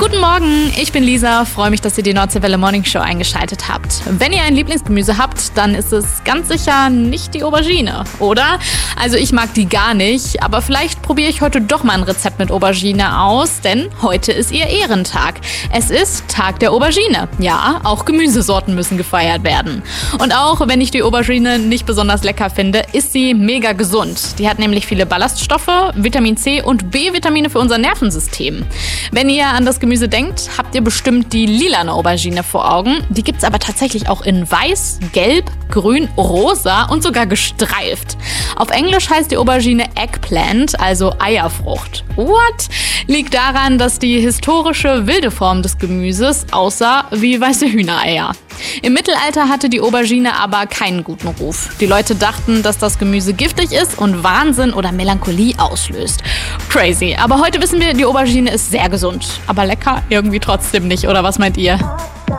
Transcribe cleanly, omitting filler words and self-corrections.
Guten Morgen, ich bin Lisa, freue mich, dass ihr die Nordseewelle Morning Show eingeschaltet habt. Wenn ihr ein Lieblingsgemüse habt, dann ist es ganz sicher nicht die Aubergine, oder? Also ich mag die gar nicht, aber vielleicht probiere ich heute doch mal ein Rezept mit Aubergine aus, denn heute ist ihr Ehrentag. Es ist Tag der Aubergine. Ja, auch Gemüsesorten müssen gefeiert werden. Und auch wenn ich die Aubergine nicht besonders lecker finde, ist sie mega gesund. Die hat nämlich viele Ballaststoffe, Vitamin C und B-Vitamine für unser Nervensystem. Wenn ihr an das Gemüse denkt, habt ihr bestimmt die lilane Aubergine vor Augen. Die gibt's aber tatsächlich auch in weiß, gelb, grün, rosa und sogar gestreift. Auf Englisch heißt die Aubergine Eggplant, also Eierfrucht. What? Liegt daran, dass die historische wilde Form des Gemüses aussah wie weiße Hühnereier. Im Mittelalter hatte die Aubergine aber keinen guten Ruf. Die Leute dachten, dass das Gemüse giftig ist und Wahnsinn oder Melancholie auslöst. Crazy. Aber heute wissen wir, die Aubergine ist sehr gesund. Aber lecker irgendwie trotzdem nicht, oder was meint ihr?